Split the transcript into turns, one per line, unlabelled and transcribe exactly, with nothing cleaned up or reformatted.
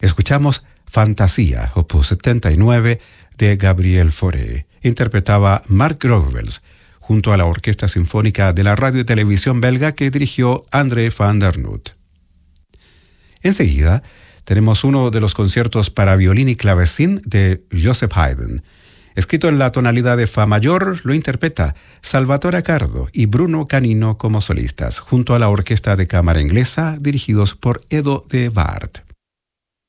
Escuchamos Fantasía, opus setenta y nueve, de Gabriel Fauré. Interpretaba Mark Grovels, junto a la Orquesta Sinfónica de la Radio y Televisión belga que dirigió André van der Noot. Enseguida, tenemos uno de los conciertos para violín y clavecín de Joseph Haydn. Escrito en la tonalidad de Fa mayor, lo interpreta Salvatore Accardo y Bruno Canino como solistas, junto a la Orquesta de Cámara Inglesa, dirigidos por Edo de Waard.